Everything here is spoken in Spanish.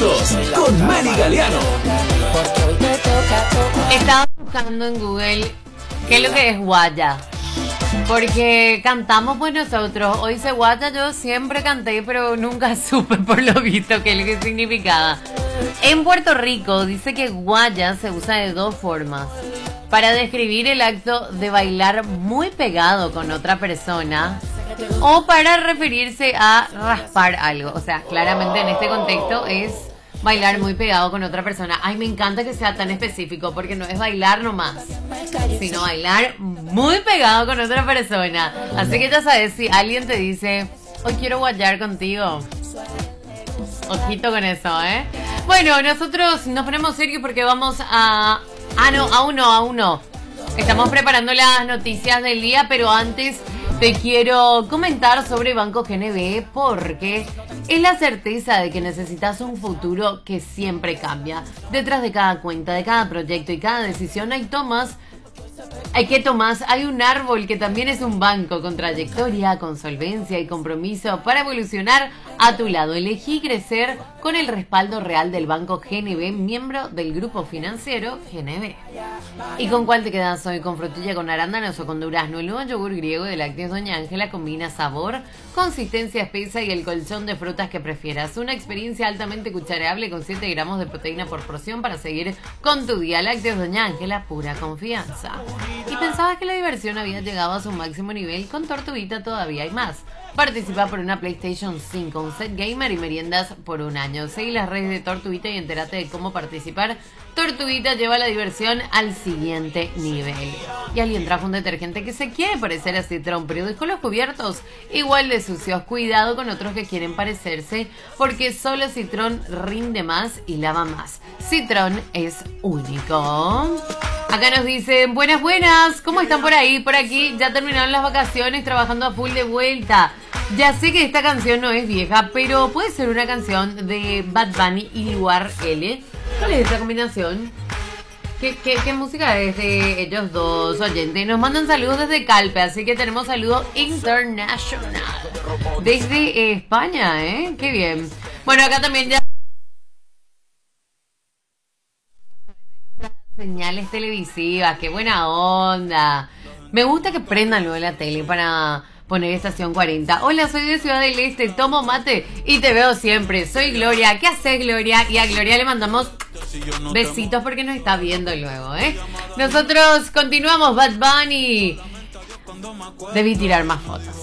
Segundos con Meli Galeano. Estaba buscando en Google qué es lo que es guaya, porque cantamos pues nosotros. Hoy se guaya, yo siempre canté, pero nunca supe por lo visto qué es lo que significaba. En Puerto Rico dice que guaya se usa de dos formas: para describir el acto de bailar muy pegado con otra persona, o para referirse a raspar algo. O sea, claramente en este contexto es bailar muy pegado con otra persona. Ay, me encanta que sea tan específico, porque no es bailar nomás, sino bailar muy pegado con otra persona. Así que ya sabes, si alguien te dice, hoy quiero guayar contigo, ojito con eso, ¿eh? Bueno, nosotros nos ponemos serios porque vamos a... a uno. Estamos preparando las noticias del día, pero antes te quiero comentar sobre Banco GNB, porque es la certeza de que necesitas un futuro que siempre cambia. Detrás de cada cuenta, de cada proyecto y cada decisión hay un árbol que también es un banco con trayectoria, con solvencia y compromiso para evolucionar a tu lado. Elegí crecer con el respaldo real del Banco GNB, miembro del grupo financiero GNB. ¿Y con cuál te quedas hoy? ¿Con frutilla, con arándanos o con durazno? El nuevo yogur griego de Lácteos Doña Ángela combina sabor, consistencia espesa y el colchón de frutas que prefieras. Una experiencia altamente cuchareable con 7 gramos de proteína por porción para seguir con tu día. Lácteos Doña Ángela, pura confianza. ¿Y pensabas que la diversión había llegado a su máximo nivel? Con Tortuguita todavía hay más. Participa por una PlayStation 5, un set gamer y meriendas por un año. Seguí las redes de Tortuguita y entérate de cómo participar. Tortuguita lleva la diversión al siguiente nivel. Y alguien trajo un detergente que se quiere parecer a Citrón, pero dejó los cubiertos igual de sucios. Cuidado con otros que quieren parecerse, porque solo Citrón rinde más y lava más. Citrón es único. Acá nos dicen, buenas, ¿cómo están por ahí? Por aquí ya terminaron las vacaciones, trabajando a full de vuelta. Ya sé que esta canción no es vieja, pero puede ser una canción de Bad Bunny y Luar L. ¿Cuál es esta combinación? ¿Qué música es de ellos dos, oyentes? Nos mandan saludos desde Calpe, así que tenemos saludos internacional desde España, ¿eh? Qué bien. Bueno, acá también ya... señales televisivas, qué buena onda. Me gusta que prendan luego la tele para poner Estación 40. Hola, soy de Ciudad del Este, tomo mate y te veo siempre. Soy Gloria. ¿Qué haces, Gloria? Y a Gloria le mandamos besitos porque nos está viendo luego, ¿eh? Nosotros continuamos. Bad Bunny. Debí tirar más fotos.